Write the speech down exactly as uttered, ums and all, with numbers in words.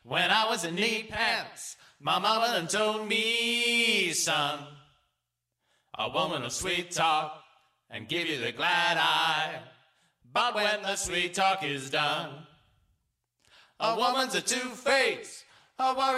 When I was in knee pants, my mama done told me, son, a woman will sweet talk and give you the glad eye. But when the sweet talk is done, a woman's a two-face, a worry.